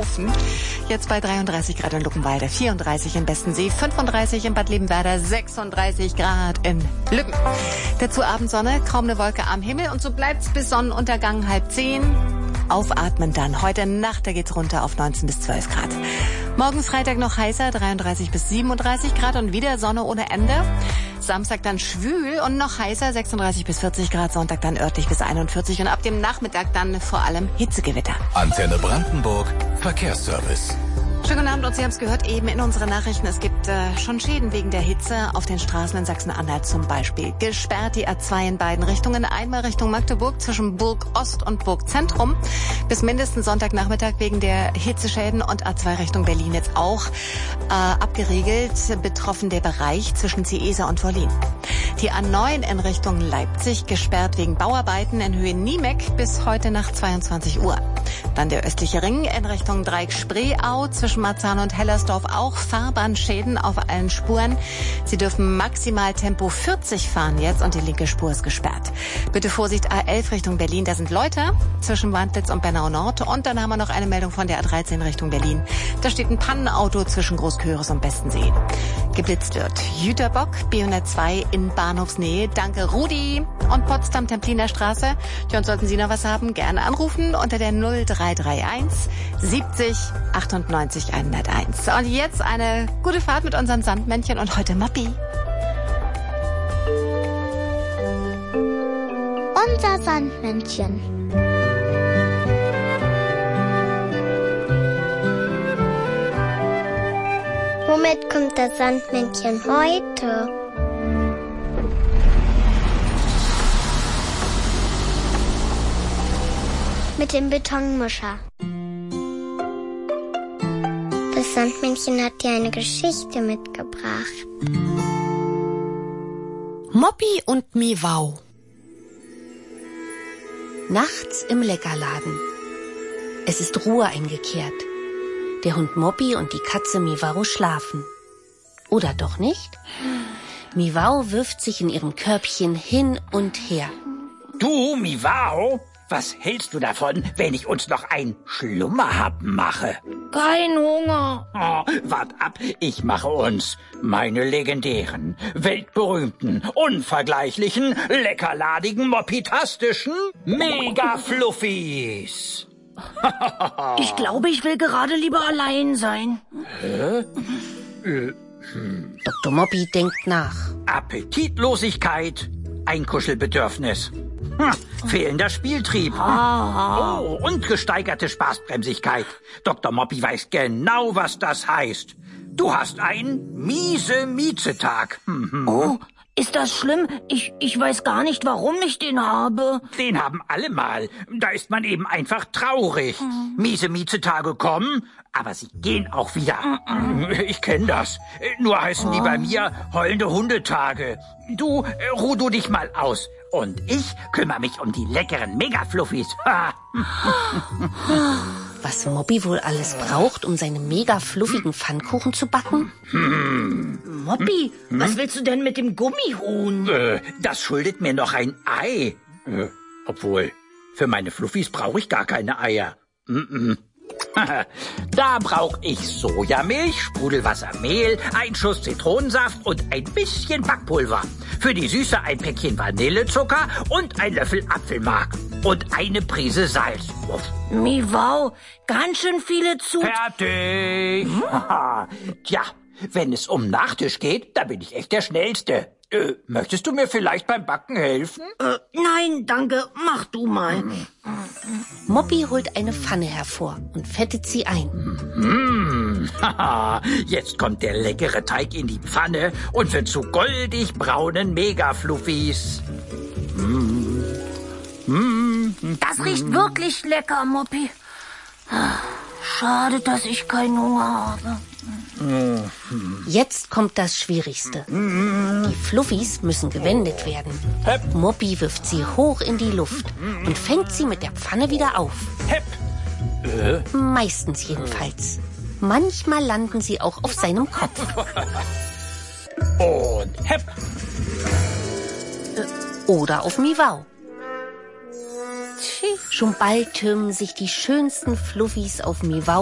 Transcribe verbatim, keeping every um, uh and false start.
Ofen. Jetzt bei dreiunddreißig Grad in Luckenwalde, vierunddreißig in Bestensee, fünfunddreißig in Bad Liebenwerda, sechsunddreißig Grad in Lübben. Dazu Abendsonne, kaum eine Wolke am Himmel und so bleibt's bis Sonnenuntergang halb zehn. Aufatmen dann. Heute Nacht, da geht's runter auf neunzehn bis zwölf Grad. Morgen Freitag noch heißer, dreiunddreißig bis siebenunddreißig Grad und wieder Sonne ohne Ende. Samstag dann schwül und noch heißer, sechsunddreißig bis vierzig Grad. Sonntag dann örtlich bis einundvierzig und ab dem Nachmittag dann vor allem Hitzegewitter. Antenne Brandenburg, Verkehrsservice. Schönen guten Abend und Sie haben es gehört eben in unseren Nachrichten. Es gibt äh, schon Schäden wegen der Hitze auf den Straßen in Sachsen-Anhalt zum Beispiel. Gesperrt die A zwei in beiden Richtungen. Einmal Richtung Magdeburg zwischen Burg Ost und Burg Zentrum. Bis mindestens Sonntagnachmittag wegen der Hitzeschäden und A zwei Richtung Berlin jetzt auch äh, abgeriegelt. Betroffen der Bereich zwischen Ciesa und Wollin. Die A neun in Richtung Leipzig gesperrt wegen Bauarbeiten in Höhe Niemeck bis heute nach zweiundzwanzig Uhr. Dann der östliche Ring in Richtung Dreieck-Spreeau zwischen Marzahn und Hellersdorf auch Fahrbahnschäden auf allen Spuren. Sie dürfen maximal Tempo vierzig fahren jetzt und die linke Spur ist gesperrt. Bitte Vorsicht A elf Richtung Berlin, da sind Leute zwischen Wandlitz und Bernau Nord. Und dann haben wir noch eine Meldung von der A dreizehn Richtung Berlin. Da steht ein Pannenauto zwischen Großköris und Bestensee. Geblitzt wird Jüterbock, B hundertzwei in Bahnhofsnähe. Danke Rudi. Und Potsdam, Templiner Straße. Ja, und sollten Sie noch was haben, gerne anrufen unter der null drei drei eins siebzig achtundneunzig hunderteins. Und jetzt eine gute Fahrt mit unseren Sandmännchen und heute Moppi. Unser Sandmännchen. Womit kommt das Sandmännchen heute? Mit dem Betonmischer. Das Sandmännchen hat dir eine Geschichte mitgebracht. Moppi und Miwau. Nachts im Leckerladen. Es ist Ruhe eingekehrt. Der Hund Moppi und die Katze Miwau schlafen. Oder doch nicht? Miwau wirft sich in ihrem Körbchen hin und her. Du, Miwau, was hältst du davon, wenn ich uns noch ein Schlummerhappen mache? Kein Hunger. Oh, wart ab, ich mache uns meine legendären, weltberühmten, unvergleichlichen, leckerladigen, moppitastischen Mega-Fluffis. Ich glaube, ich will gerade lieber allein sein. Hä? Äh, hm. Doktor Moppi denkt nach. Appetitlosigkeit, Einkuschelbedürfnis. Hm, fehlender Spieltrieb. Ah. Oh, und gesteigerte Spaßbremsigkeit. Doktor Moppi weiß genau, was das heißt. Du hast einen miese-Mieze-Tag. Mhm. Oh, ist das schlimm? Ich, ich weiß gar nicht, warum ich den habe. Den haben alle mal. Da ist man eben einfach traurig. Mhm. Miese-Mieze-Tage kommen, aber sie gehen auch wieder. Mhm. Ich kenne das. Nur heißen oh. die bei mir heulende Hundetage. Du, ruh du dich mal aus. Und ich kümmere mich um die leckeren Mega-Fluffis. Was Moppi wohl alles braucht, um seine mega fluffigen Pfannkuchen zu backen? Hm. Moppi, hm? was willst du denn mit dem Gummihuhn? Äh, das schuldet mir noch ein Ei. Äh, obwohl, für meine Fluffis brauche ich gar keine Eier. Mm-mm. Da brauche ich Sojamilch, Sprudelwasser, Mehl, ein Schuss Zitronensaft und ein bisschen Backpulver. Für die Süße ein Päckchen Vanillezucker und ein Löffel Apfelmark. Und eine Prise Salz. Uff. Miwau, ganz schön viele zu... Fertig. Hm? Tja, wenn es um Nachtisch geht, da bin ich echt der Schnellste. Äh, möchtest du mir vielleicht beim Backen helfen? Äh, nein, danke. Mach du mal. Mhm. Moppi holt eine Pfanne hervor und fettet sie ein. Mmh. Jetzt kommt der leckere Teig in die Pfanne und wird zu goldig braunen Mega-Fluffis. Mmh. Mmh. Das riecht wirklich lecker, Moppi. Schade, dass ich keinen Hunger habe. Jetzt kommt das Schwierigste. Die Fluffis müssen gewendet werden. Moppi wirft sie hoch in die Luft und fängt sie mit der Pfanne wieder auf. Meistens jedenfalls. Manchmal landen sie auch auf seinem Kopf. Und hepp. Oder auf Miwau. Schon bald türmen sich die schönsten Fluffis auf Miwau